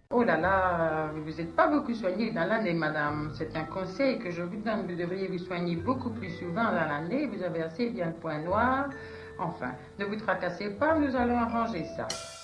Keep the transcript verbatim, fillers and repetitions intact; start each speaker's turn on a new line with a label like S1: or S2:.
S1: Oh là là, vous n'êtes pas beaucoup soigné dans l'année, madame. C'est un conseil que je vous donne. Vous devriez vous soigner beaucoup plus souvent dans l'année. Vous avez assez bien le point noir. Enfin, ne vous tracassez pas, nous allons arranger ça.